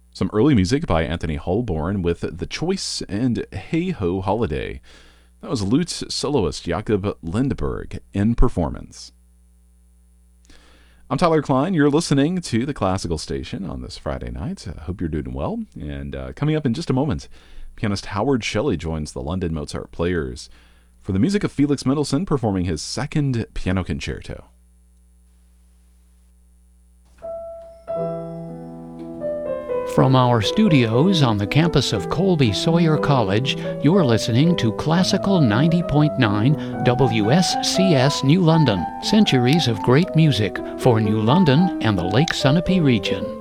Some early music by Anthony Holborn with The Choice and Hey Ho Holiday. That was lute soloist Jakob Lindberg in performance. I'm Tyler Klein. You're listening to the Classical Station on this Friday night. I hope you're doing well. And coming up in just a moment, pianist Howard Shelley joins the London Mozart Players for the music of Felix Mendelssohn performing his second piano concerto. From our studios on the campus of Colby Sawyer College, you're listening to Classical 90.9 WSCS New London. Centuries of great music for New London and the Lake Sunapee region.